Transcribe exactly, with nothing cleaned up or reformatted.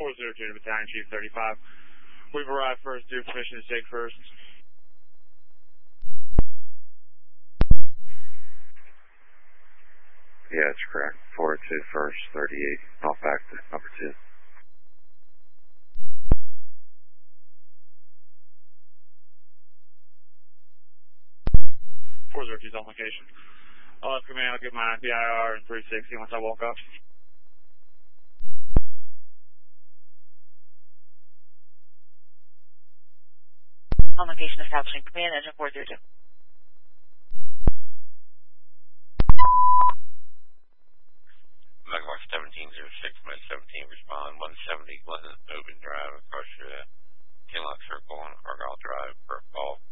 four zero two to Battalion Chief thirty-five. We've arrived first, due permission to take first. Yeah, that's correct. four oh two first, thirty-eight, off back to number two. four zero two's on location. I'll have command, I'll get my B I R and three sixty once I walk up. On location establishing command, engine four zero two. Megamark seventeen oh six, Med seventeen, respond, one seventy Glen Open Drive across the Kinlock Circle on Argyle Drive, per call.